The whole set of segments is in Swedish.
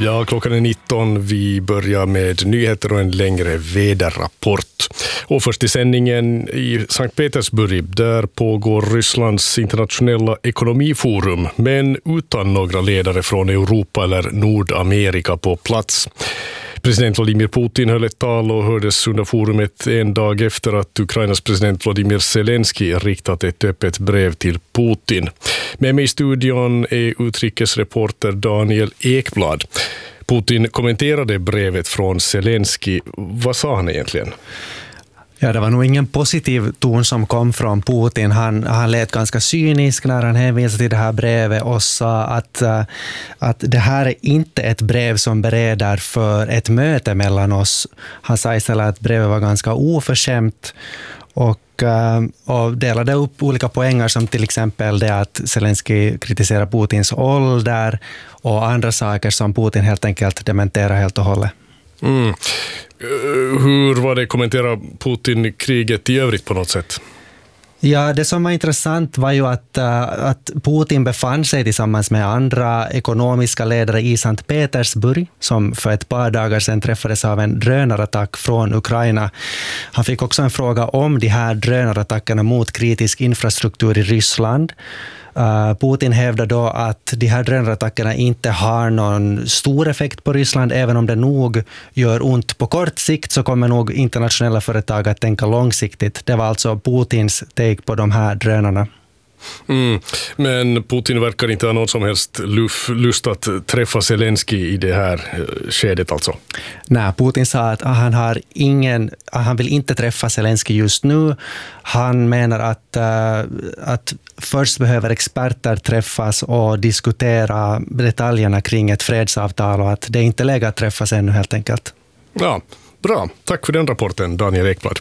Ja, klockan är 19. Vi börjar med nyheter och en längre väderrapport. Och först i sändningen i Sankt Petersburg, där pågår Rysslands internationella ekonomiforum, men utan några ledare från Europa eller Nordamerika på plats. President Vladimir Putin höll ett tal och hördes under forumet en dag efter att Ukrainas president Volodymyr Zelensky riktat ett öppet brev till Putin. Med mig i studion är utrikesreporter Daniel Ekblad. Putin kommenterade brevet från Zelensky. Vad sa han egentligen? Ja, det var nog ingen positiv ton som kom från Putin. Han lät ganska cynisk när han hänvisade till det här brevet och sa att det här är inte ett brev som bereder för ett möte mellan oss. Han sa istället att brevet var ganska oförskämt och delade upp olika poänger som till exempel det att Zelensky kritiserar Putins ålder och andra saker som Putin helt enkelt dementerar helt och hållet. Mm. Hur var det, kommenterar Putin kriget i övrigt på något sätt? Ja, det som var intressant var ju att Putin befann sig tillsammans med andra ekonomiska ledare i Sankt Petersburg, som för ett par dagar sedan träffades av en drönarattack från Ukraina. Han fick också en fråga om de här drönarattackerna mot kritisk infrastruktur i Ryssland. Putin hävdar då att de här drönarattackerna inte har någon stor effekt på Ryssland, även om det nog gör ont på kort sikt så kommer nog internationella företag att tänka långsiktigt. Det var alltså Putins take på de här drönarna. Men Putin verkar inte ha någon som helst lust att träffa Zelensky i det här skedet alltså. Nej, Putin sa att han vill inte träffa Zelensky just nu. Han menar att först behöver experter träffas och diskutera detaljerna kring ett fredsavtal och att det inte är läge att träffas ännu helt enkelt. Ja, bra. Tack för den rapporten, Daniel Ekblad.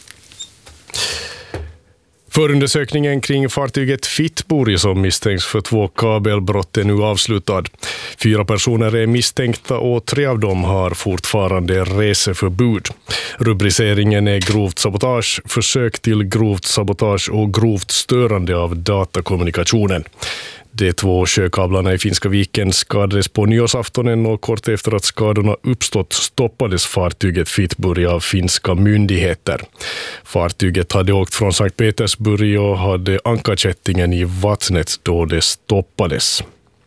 Förundersökningen kring fartyget Fittburg som misstänks för 2 kabelbrott är nu avslutad. 4 personer är misstänkta och 3 av dem har fortfarande reseförbud. Rubriceringen är grovt sabotage, försök till grovt sabotage och grovt störande av datakommunikationen. De 2 sjökablarna i Finska viken skadades på nyårsaftonen och kort efter att skadorna uppstått stoppades fartyget Fittburg av finska myndigheter. Fartyget hade åkt från Sankt Petersburg och hade ankarkättingen i vattnet då det stoppades.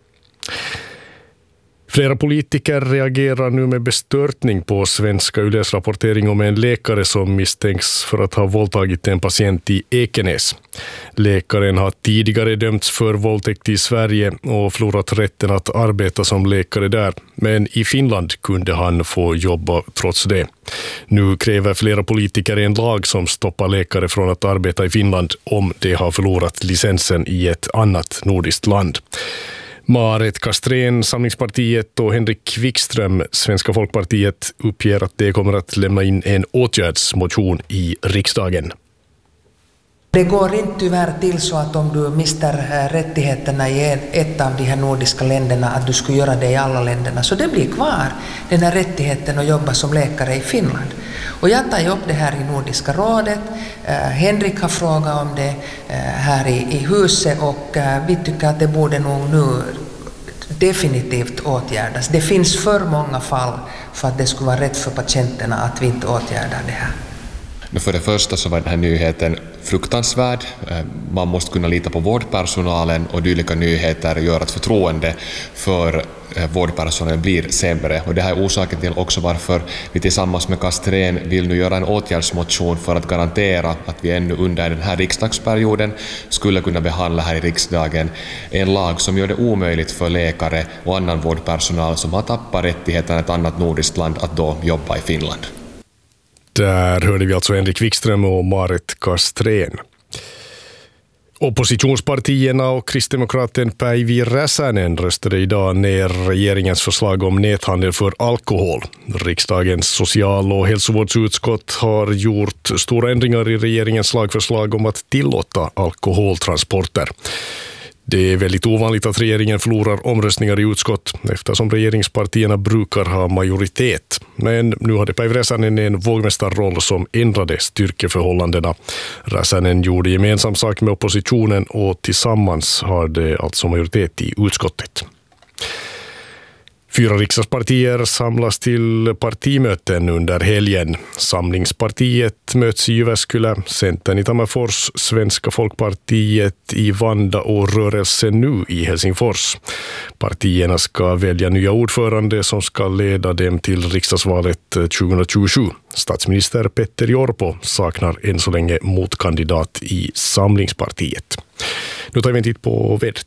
Flera politiker reagerar nu med bestörtning på Svenska Yles rapportering om en läkare som misstänks för att ha våldtagit en patient i Ekenäs. Läkaren har tidigare dömts för våldtäkt i Sverige och förlorat rätten att arbeta som läkare där, men i Finland kunde han få jobba trots det. Nu kräver flera politiker en lag som stoppar läkare från att arbeta i Finland om de har förlorat licensen i ett annat nordiskt land. Maaret Castrén, Samlingspartiet och Henrik Wikström, Svenska Folkpartiet, uppger att de kommer att lämna in en åtgärdsmotion i riksdagen. Det går inte tyvärr till så att om du mister rättigheterna i ett av de här nordiska länderna att du skulle göra det i alla länderna. Så det blir kvar den här rättigheten att jobba som läkare i Finland. Och jag tar ju upp det här i Nordiska rådet. Henrik har frågat om det här i huset och vi tycker att det borde nog nu definitivt åtgärdas. Det finns för många fall för att det skulle vara rätt för patienterna att vi inte åtgärdar det här. För det första så var den här nyheten fruktansvärd. Man måste kunna lita på vårdpersonalen och dylika nyheter gör att förtroende för vårdpersonalen blir sämre. Och det här är orsaken till också varför vi tillsammans med Castrén vill nu göra en åtgärdsmotion för att garantera att vi ännu under den här riksdagsperioden skulle kunna behandla här i riksdagen en lag som gör det omöjligt för läkare och annan vårdpersonal som har tappat rättigheten i ett annat nordiskt land att då jobba i Finland. Där hörde vi alltså Henrik Wikström och Maaret Castrén. Oppositionspartierna och kristdemokraten Päivi Räsänen röstade idag ner regeringens förslag om näthandel för alkohol. Riksdagens social- och hälsovårdsutskott har gjort stora ändringar i regeringens lagförslag om att tillåta alkoholtransporter. Det är väldigt ovanligt att regeringen förlorar omröstningar i utskott eftersom regeringspartierna brukar ha majoritet. Men nu hade Päivi Räsänen en vågmästarroll som ändrade styrkeförhållandena. Räsänen gjorde gemensam sak med oppositionen och tillsammans har det alltså majoritet i utskottet. 4 riksdagspartier samlas till partimöten under helgen. Samlingspartiet möts i Jyväskylä, Centern i Tammerfors, Svenska folkpartiet i Vanda och Rörelsen nu i Helsingfors. Partierna ska välja nya ordförande som ska leda dem till riksdagsvalet 2027. Statsminister Petteri Orpo saknar än så länge motkandidat i Samlingspartiet. Nu tar vi en titt på vädret.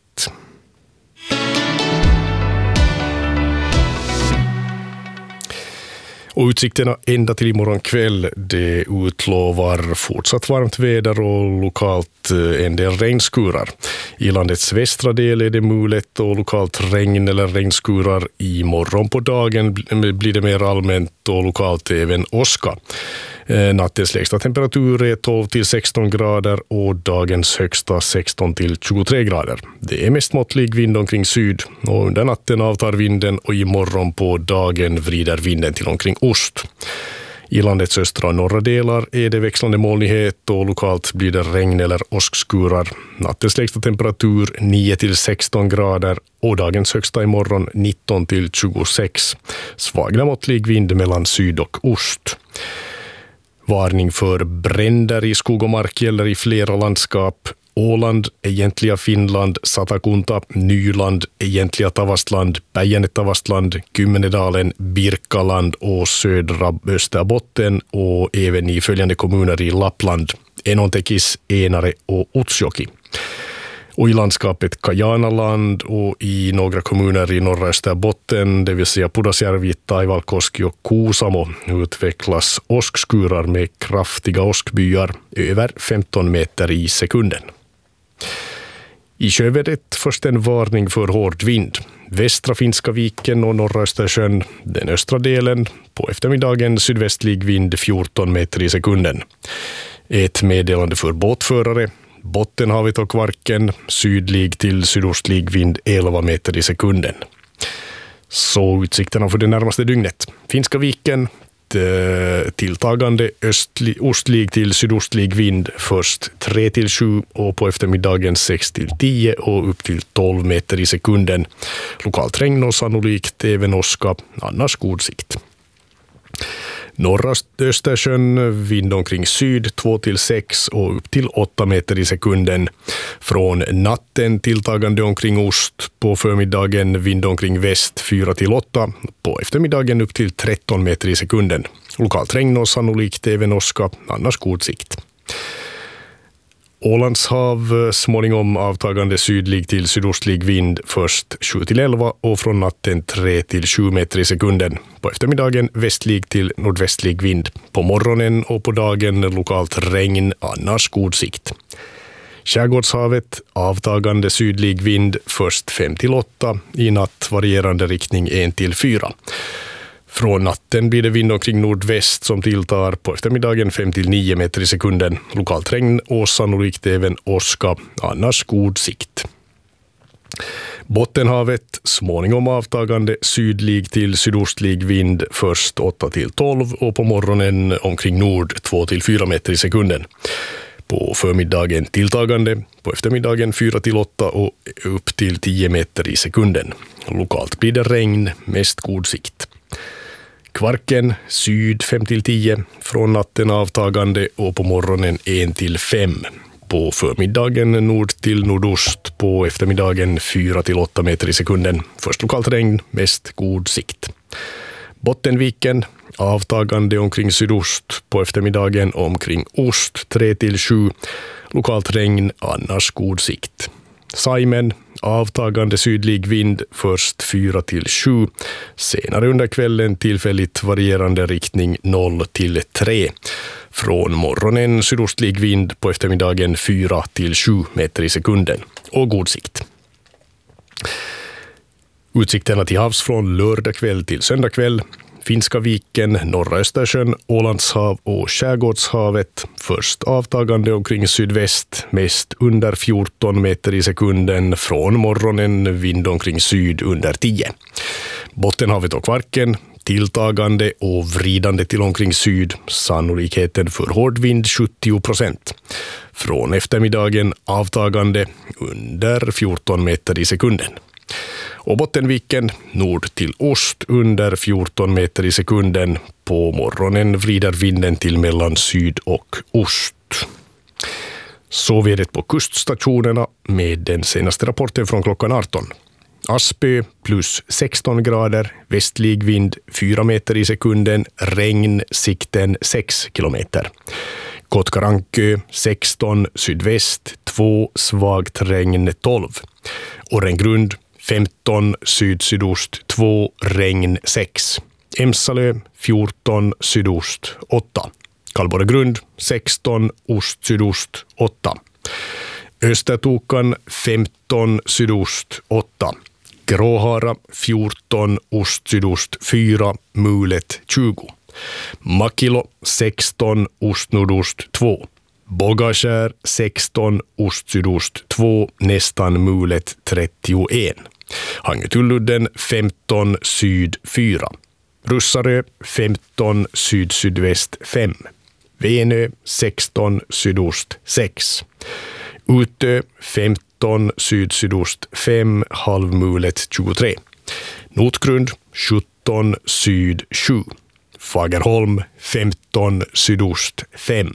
Och utsikterna ända till imorgon kväll, det utlovar fortsatt varmt väder och lokalt en del regnskurar. I landets västra del är det mulet och lokalt regn eller regnskurar. Imorgon på dagen blir det mer allmänt och lokalt även åska. Nattens lägsta temperatur är 12 till 16 grader och dagens högsta 16 till 23 grader. Det är mest måttlig vind omkring syd och under natten avtar vinden och imorgon på dagen vrider vinden till omkring ost. I landets östra och norra delar är det växlande molnighet och lokalt blir det regn eller åskskurar. Nattens lägsta temperatur 9 till 16 grader och dagens högsta imorgon 19 till 26. Svagare måttlig vind mellan syd och ost. Varning för bränder i skog och mark gäller i flera landskap. Åland, egentliga Finland, Satakunta, Nyland, egentliga Tavastland, Päijänne-Tavastland, Kymmenedalen, Birkaland och södra Österbotten och även i följande kommuner i Lappland, Enontekis, Enare och Utsjoki. Och i landskapet Kajanaland och i några kommuner i norra Österbotten, det vill säga Pudasjärvi, Taivalkoski och Kuusamo, utvecklas åskskurar med kraftiga åskbyar över 15 meter i sekunden. I sjövädret först en varning för hård vind. Västra Finska viken och norra Östersjön, den östra delen, på eftermiddagen sydvästlig vind 14 meter i sekunden. Ett meddelande för båtförare. Bottenhavet och Kvarken, sydlig till sydostlig vind 11 meter i sekunden. Så utsikterna för det närmaste dygnet. Finska viken, tilltagande ostlig till sydostlig vind först 3 till 7 och på eftermiddagen 6 till 10 och upp till 12 meter i sekunden. Lokalt regn och sannolikt även åska, annars god sikt. Norra Östersjön, vind omkring syd 2 till 6 och upp till 8 meter i sekunden. Från natten tilltagande omkring ost, på förmiddagen vind omkring väst 4 till 8, på eftermiddagen upp till 13 meter i sekunden. Lokalt regn och sannolikt även åska, annars god sikt. Ålands hav, småningom avtagande sydlig till sydostlig vind först 7 till 11 och från natten 3 till 7 meter i sekunden. På eftermiddagen västlig till nordvästlig vind. På morgonen och på dagen lokalt regn, annars god sikt. Skärgårdshavet, avtagande sydlig vind först 5 till 8, i natt varierande riktning 1 till 4. Från natten blir det vind omkring nordväst som tilltar, på eftermiddagen 5 till 9 meter i sekunden. Lokalt regn och sannolikt även åska, annars god sikt. Bottenhavet, småningom avtagande sydlig till sydostlig vind först 8 till 12 och på morgonen omkring nord 2 till 4 meter i sekunden. På förmiddagen tilltagande, på eftermiddagen 4 till 8 och upp till 10 meter i sekunden. Lokalt blir det regn, mest god sikt. Kvarken, syd 5 till 10, från natten avtagande och på morgonen 1 till 5. På förmiddagen nord till nordost, på eftermiddagen 4 till 8 meter i sekunden. Först lokalt regn, mest god sikt. Bottenviken, avtagande omkring sydost, på eftermiddagen omkring ost 3 till 7. Lokalt regn, annars god sikt. Saimen, avtagande sydlig vind först 4 till 7. Senare under kvällen tillfälligt varierande riktning 0 till 3. Från morgonen sydostlig vind, på eftermiddagen 4 till 7 meter i sekunden och god sikt. Utsikterna till havs från lördag kväll till söndag kväll. Finska viken, norra Östersjön, Ålandshav och Skärgårdshavet. Först avtagande omkring sydväst, mest under 14 meter i sekunden. Från morgonen vind omkring syd under 10. Bottenhavet och Kvarken, tilltagande och vridande till omkring syd. Sannolikheten för hård vind 70%. Från eftermiddagen avtagande under 14 meter i sekunden. Och Bottenviken nord till ost under 14 meter i sekunden. På morgonen vrider vinden till mellan syd och ost. Så vädret på kuststationerna med den senaste rapporten från klockan 18. Aspö plus 16 grader, västlig vind 4 meter i sekunden, regn, sikten 6 kilometer. Kotkarankö 16, sydväst 2, svagt regn 12. Orrengrund 15, syd-sydost 2, regn 6. Emsalö 14, sydost 8. Kalborregrund 16, ost-sydost 8. Östertokan 15, sydost 8. Gråhara 14, ost-sydost 4, mulet 20. Makilo 16, ost-nordost 2. Bogaskär 16, ost-sydost 2, nästan mulet 31. Hangetulludden 15, syd 4. Russarö 15, syd-sydväst 5. Venö 16, sydost 6. Utö 15, syd-sydost 5, halvmulet 23. Notgrund 17, syd 7. Fagerholm 15, sydost 5.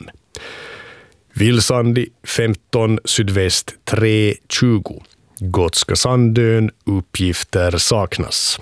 Vilsandi 15, sydväst 3, 20. Gotska Sandön, uppgifter saknas.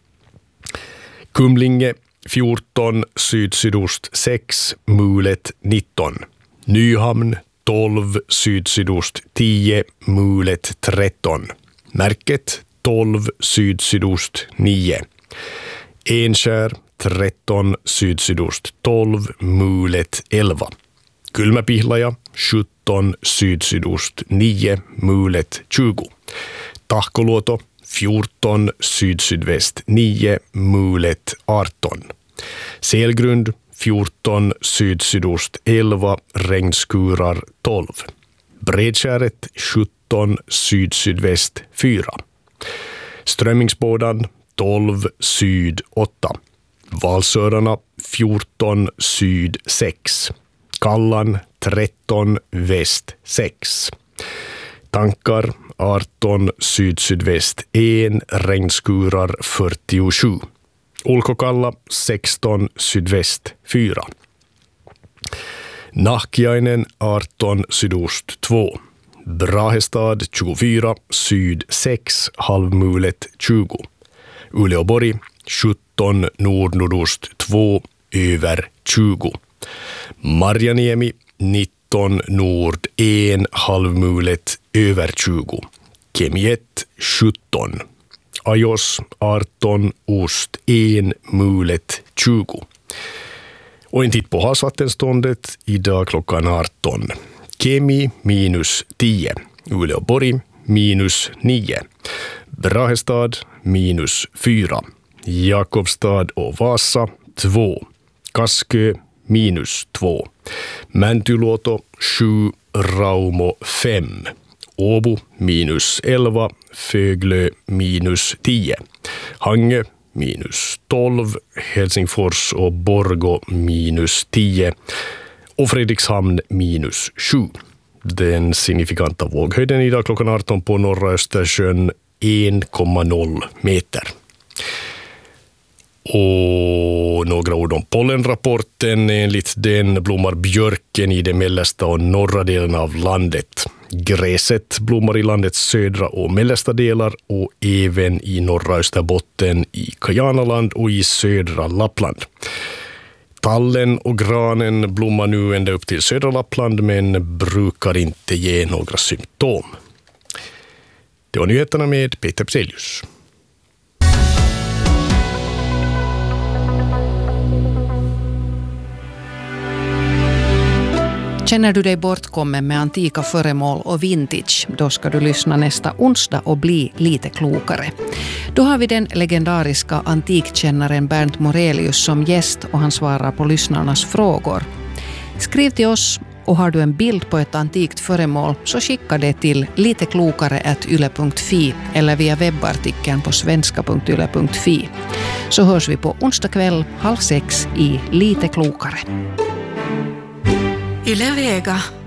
Kumlinge 14, syd-sydost 6, mulet 19. Nyhamn 12, syd-sydost 10, mulet 13. Märket 12, syd-sydost 9. Enskär 13, syd-sydost 12, mulet 11. Kylmäpihlaja 17, syd-sydost 9, mulet 20. Tahkoluoto 14, syd-sydväst 9, mulet 18. Selgrund 14, syd-sydost 11, regnskurar 12. Bredskäret 17, syd-sydväst 4. Strömmingsbådan 12, syd 8. Valsörarna 14, syd 6. Kallan 13, väst 6. Tankar 18, syd-sydväst 1, regnskurar 47. Ulkokalla 16, sydväst 4. Nahkiainen 18, sydost 2. Brahestad 24, syd 6, halvmulet 20. Uleåborg 17, nord-nordost 2, över 20. Marjaniemi 19, nord 1, halvmulet över 20. Kemiet 17. Ajos 18, ost 1, mulet 20. Och en titt på havsvattenståndet idag klockan 18. Kemi minus 10. Uleåborg minus 9. Brahestad minus 4. Jakobstad och Vasa 2. Kaskö minus 2. Mäntyluoto 7. Raumo 5. Åbo minus 11. Föglö minus 10. Hangö minus 12. Helsingfors och Borgå minus 10. Och Fredrikshamn minus 7. Den signifikanta våghöjden idag klockan 18 på norra Östersjön 1,0 meter. Och några ord om pollenrapporten. Enligt den blommar björken i det mellersta och norra delen av landet. Gräset blommar i landets södra och mellersta delar och även i norra Österbotten, i Kajanaland och i södra Lappland. Tallen och granen blommar nu ända upp till södra Lappland men brukar inte ge några symptom. Det var nyheterna med Peter Pselius. Känner du dig bortkommen med antika föremål och vintage, då ska du lyssna nästa onsdag och bli lite klokare. Då har vi den legendariska antikkännaren Bernt Morelius som gäst och han svarar på lyssnarnas frågor. Skriv till oss och har du en bild på ett antikt föremål så skicka det till liteklokare@yle.fi eller via webbartikeln på svenska.yle.fi. Så hörs vi på onsdag kväll 5:30 i Lite klokare. Yle Vega.